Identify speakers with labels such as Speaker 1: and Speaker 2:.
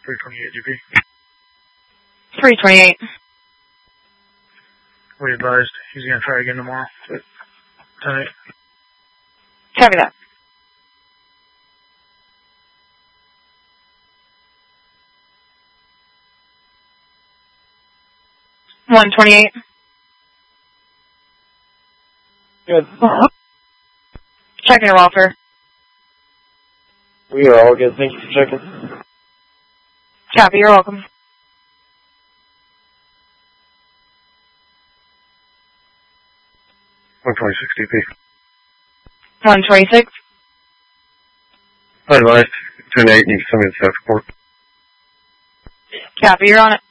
Speaker 1: 328 GP.
Speaker 2: 328.
Speaker 1: We advised he's going to try again tomorrow. 10-8.
Speaker 2: Copy that. $128.
Speaker 3: Good.
Speaker 2: Checking your welfare.
Speaker 3: We are all good. Thank you for checking.
Speaker 2: Copy, you're welcome.
Speaker 1: $126 DP.
Speaker 2: 126.
Speaker 1: I advised 10-8, you can send me the staff report.
Speaker 2: Copy, you're on it.